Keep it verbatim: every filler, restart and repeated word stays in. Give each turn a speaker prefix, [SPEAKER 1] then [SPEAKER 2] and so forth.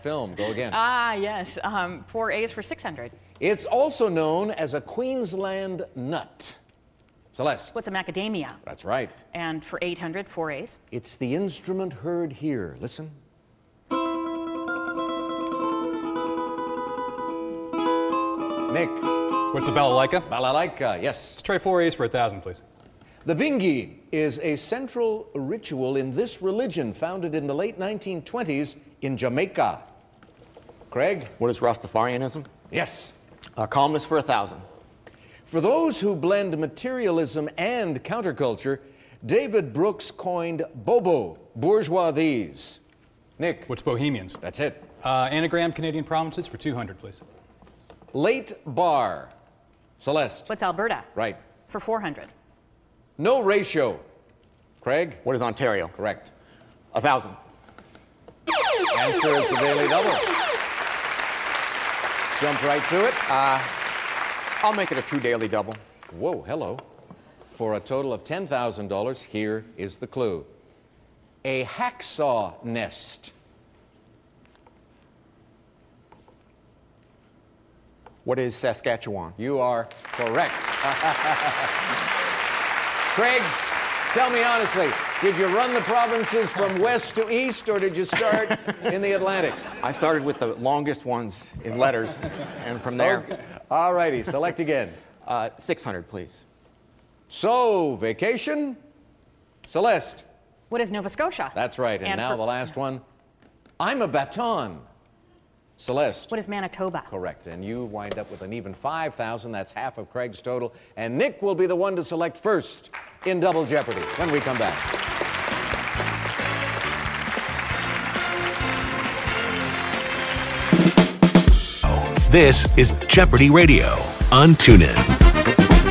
[SPEAKER 1] film. Go again.
[SPEAKER 2] Ah, yes. Um, four A's for six hundred.
[SPEAKER 1] It's also known as a Queensland nut. Celeste.
[SPEAKER 2] What's a macadamia?
[SPEAKER 1] That's right.
[SPEAKER 2] And for eight hundred, four A's.
[SPEAKER 1] It's the instrument heard here. Listen. Nick.
[SPEAKER 3] What's a balalaika?
[SPEAKER 1] Balalaika, yes.
[SPEAKER 3] Let's try four A's for a thousand, please.
[SPEAKER 1] The bingi is a central ritual in this religion founded in the late nineteen twenties in Jamaica. Craig?
[SPEAKER 4] What is Rastafarianism?
[SPEAKER 1] Yes.
[SPEAKER 4] Uh, calmness for a thousand.
[SPEAKER 1] For those who blend materialism and counterculture, David Brooks coined Bobo, bourgeoisies. Nick?
[SPEAKER 3] What's bohemians?
[SPEAKER 1] That's it.
[SPEAKER 3] Uh, anagram Canadian provinces for two hundred, please.
[SPEAKER 1] Late bar. Celeste?
[SPEAKER 2] What's Alberta?
[SPEAKER 1] Right.
[SPEAKER 2] For four hundred.
[SPEAKER 1] No ratio. Craig?
[SPEAKER 4] What is Ontario?
[SPEAKER 1] Correct.
[SPEAKER 4] A thousand.
[SPEAKER 1] Answer is the Daily Double. Jump right to it.
[SPEAKER 4] Uh, I'll make it a true daily double.
[SPEAKER 1] Whoa, hello. For a total of ten thousand dollars, here is the clue. A hacksaw nest.
[SPEAKER 4] What is Saskatchewan?
[SPEAKER 1] You are correct. Craig, tell me honestly, did you run the provinces from west to east, or did you start in the Atlantic?
[SPEAKER 4] I started with the longest ones in letters, and from there...
[SPEAKER 1] Okay. All righty, select again.
[SPEAKER 4] Uh, six hundred, please.
[SPEAKER 1] So, vacation? Celeste.
[SPEAKER 2] What is Nova Scotia?
[SPEAKER 1] That's right, and,
[SPEAKER 2] And
[SPEAKER 1] now
[SPEAKER 2] for-
[SPEAKER 1] the last one. I'm a baton. Celeste.
[SPEAKER 2] What is Manitoba?
[SPEAKER 1] Correct, and you wind up with an even five thousand. That's half of Craig's total. And Nick will be the one to select first in Double Jeopardy when we come back.
[SPEAKER 5] This is Jeopardy Radio on TuneIn.